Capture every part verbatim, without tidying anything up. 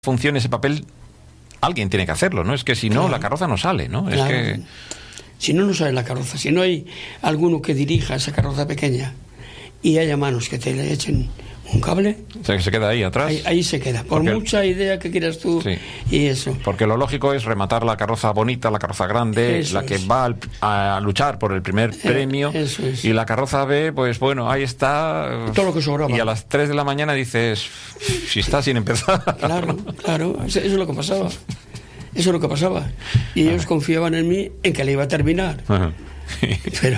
funcione ese papel, alguien tiene que hacerlo, ¿no? Es que si no, claro, la carroza no sale, ¿no? Claro. Es que... Si no, no sale la carroza. Si no hay alguno que dirija esa carroza pequeña y haya manos que te le echen un cable... O sea, que se queda ahí atrás. Ahí, ahí se queda, por Porque... mucha idea que quieras tú, sí, y eso. Porque lo lógico es rematar la carroza bonita, la carroza grande, eso la que es. va al, a luchar por el primer premio, eh, eso es. Y la carroza B, pues bueno, ahí está. Todo lo que sobraba. Y a las tres de la mañana dices, si está sin empezar. Claro, claro, eso es lo que pasaba. Eso es lo que pasaba. Y ellos confiaban en mí, en que le iba a terminar. Ajá. Pero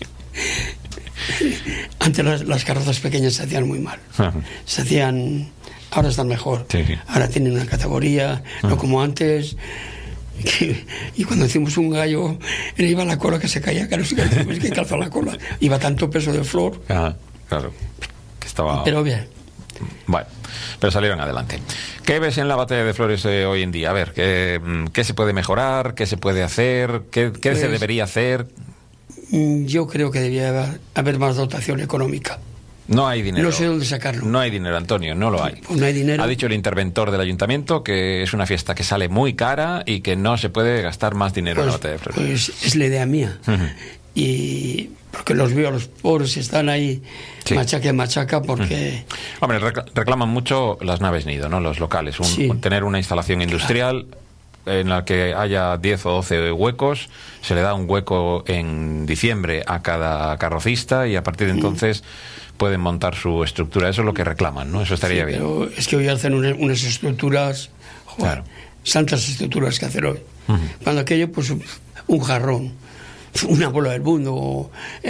antes las, las carrozas pequeñas se hacían muy mal. Ajá. Se hacían... Ahora están mejor. Sí, sí. Ahora tienen una categoría, ajá, no como antes. Que, y cuando hicimos un gallo, le iba la cola que se caía, que no sé qué, que calza la cola. Iba tanto peso de flor. Ajá, claro. Que estaba... Pero bien. Bueno, pero salieron adelante. ¿Qué ves en la batalla de flores eh, hoy en día? A ver, ¿qué, qué se puede mejorar? ¿Qué se puede hacer? ¿Qué, qué pues, se debería hacer? Yo creo que debía haber, haber más dotación económica. No hay dinero. No sé dónde sacarlo. No hay dinero, Antonio, no lo hay. Pues no hay dinero. Ha dicho el interventor del ayuntamiento que es una fiesta que sale muy cara y que no se puede gastar más dinero, pues, en la batalla de flores. Pues es la idea mía. Uh-huh. Y porque los veo a los pobres están ahí, sí, machaca y machaca porque... Uh-huh. Hombre, reclaman mucho las naves nido, ¿no? Los locales. Un, sí. Tener una instalación industrial, claro, en la que haya diez o doce huecos, se le da un hueco en diciembre a cada carrocista y a partir de entonces... Uh-huh. pueden montar su estructura. Eso es lo que reclaman, ¿no? Eso estaría, sí, bien. Pero es que hoy hacen unas, unas estructuras, joder, claro, santas estructuras que hacen hoy. Uh-huh. Cuando aquello, pues, un jarrón, una bola del mundo,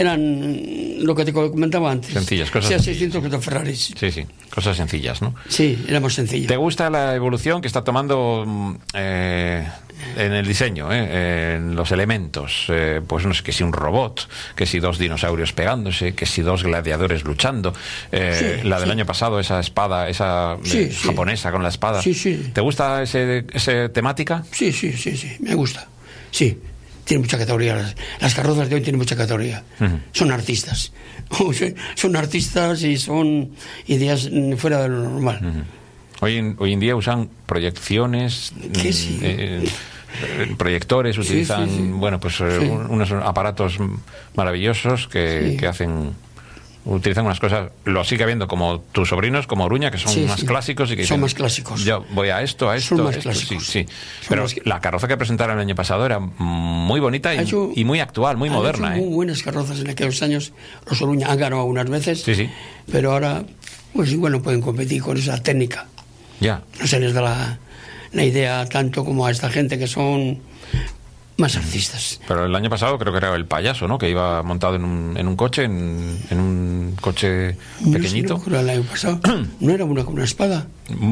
eran lo que te comentaba antes. Sencillas, cosas. O sea, seiscientos Ferraris. Sí, sí, cosas sencillas, ¿no? Sí, éramos sencillas. ¿Te gusta la evolución que está tomando eh, en el diseño, eh, en los elementos? Eh, pues no sé, que si un robot, que si dos dinosaurios pegándose, que si dos gladiadores luchando. Eh, sí, la del sí. año pasado, esa espada, esa sí, eh, sí. japonesa con la espada. Sí, sí. ¿Te gusta ese, ese temática? Sí, sí, sí, sí, me gusta. Sí. Tiene mucha categoría. Las, las carrozas de hoy tienen mucha categoría. Uh-huh. Son artistas. Oh, son, son artistas y son ideas fuera de lo normal. Uh-huh. Hoy, en, hoy en día usan proyecciones, ¿qué sí? eh, proyectores, utilizan sí, sí, sí. bueno, pues sí. unos aparatos maravillosos que, sí. que hacen... Utilizan unas cosas, lo sigue habiendo como tus sobrinos, como Oruña, que son sí, más sí. clásicos y que son dicen, más clásicos. Yo voy a esto, a esto, son más a esto, clásicos. Sí, sí. Pero más... la carroza que presentaron el año pasado era muy bonita y, hecho, y muy actual, muy moderna. Hecho ¿eh? muy buenas carrozas en aquellos años. Los Oruña han ganado algunas veces, sí, sí. pero ahora, pues igual no pueden competir con esa técnica. Ya. No se les da la, la idea tanto como a esta gente que son más artistas. Pero el año pasado creo que era el payaso, ¿no? Que iba montado en un, en un coche, en, en un coche pequeñito. No sé, no, el año pasado no era una con una espada.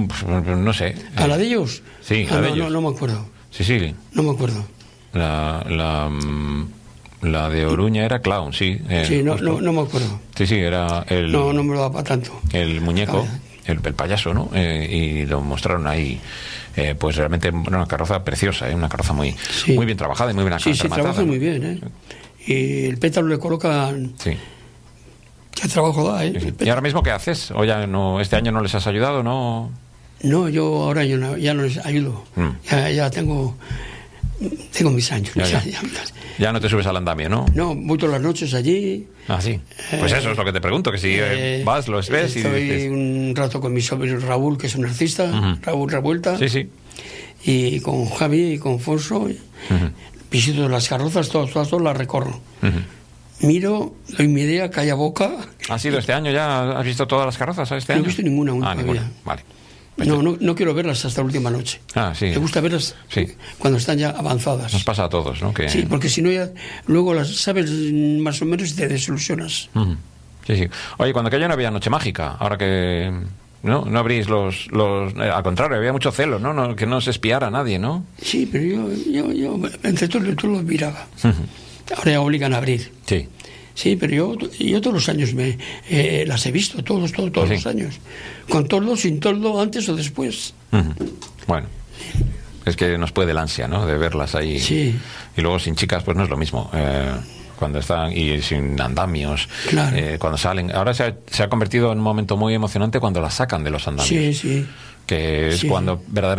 No sé. ¿A la de ellos? Sí, ah, la de no, ellos. No, no me acuerdo. Sí, sí. No me acuerdo. La, la, la de Oruña era clown, sí. Eh, sí, no, no, no me acuerdo. Sí, sí, era el... No, no me lo da para tanto. El muñeco, el, el payaso, ¿no? Eh, y lo mostraron ahí. Eh, pues realmente bueno, una carroza preciosa, ¿eh? Una carroza muy, sí. muy bien trabajada y muy bien acabada. Sí, sí, trabaja muy bien, ¿eh? Y el pétalo le colocan... Sí. ¿Qué trabajo da, eh? Sí, sí. ¿Y ahora mismo qué haces? ¿O ya no, este año no les has ayudado, no? No, yo ahora yo no, ya no les ayudo. Mm. Ya, ya tengo... Tengo mis años. Ya, ya. Ya, ya no te subes al andamio, ¿no? No, voy todas las noches allí. Ah, sí. Pues eso es lo que te pregunto, que si eh, vas, los ves estoy y dices... un rato con mi sobrino Raúl, que es un artista, uh-huh. Raúl Revuelta. Sí, sí. Y con Javi y con Fonso. Uh-huh. Visito las carrozas, todas, todas, todas las recorro. Uh-huh. Miro, doy mi idea, calla boca. ¿Ha sido este año ya? ¿Has visto todas las carrozas este año? No he visto ninguna aún ah, todavía. Ninguna. Vale. No, no, no quiero verlas hasta la última noche. Ah, sí. Me gusta verlas sí. cuando están ya avanzadas. Nos pasa a todos, ¿no? Que... Sí, porque si no ya luego las sabes más o menos y te desilusionas. Uh-huh. Sí, sí. Oye, cuando aquello no había noche mágica, ahora que no no abrís los, los eh, al contrario, había mucho celo, ¿no? no que no se espiara a nadie, ¿no? Sí, pero yo yo, yo entre todos todo los miraba. Uh-huh. Ahora ya obligan a abrir. Sí. Sí, pero yo, yo todos los años me eh, las he visto, todos, todos, todos sí. los años. Con toldo, sin toldo, antes o después. Uh-huh. Bueno, es que nos puede el ansia, ¿no? De verlas ahí. Sí. Y luego sin chicas, pues no es lo mismo. Eh, cuando están y sin andamios, claro. eh, cuando salen. Ahora se ha, se ha convertido en un momento muy emocionante cuando las sacan de los andamios. Sí, sí. Que es sí, cuando sí. verdaderamente